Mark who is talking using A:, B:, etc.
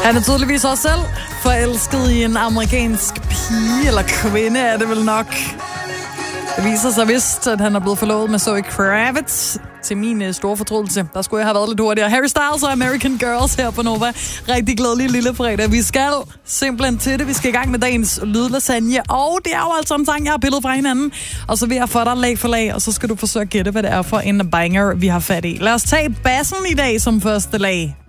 A: Han er tydeligvis også selv forelsket i en amerikansk pige, eller kvinde er det vel nok. Det viser sig vist, at han er blevet forlovet med Zoe Kravitz. Til min store fortrydelse. Der skulle jeg have været lidt hurtigere. Harry Styles og American Girls her på Nova. Rigtig glædelig lille fredag. Vi skal simpelthen til det. Vi skal i gang med dagens lydlasagne. Og det er jo altså en sang, jeg har pillet fra hinanden. Og så vil jeg få dig lag for lag, og så skal du forsøge at gætte, hvad det er for en banger, vi har fat i. Lad os tage bassen i dag som første lag.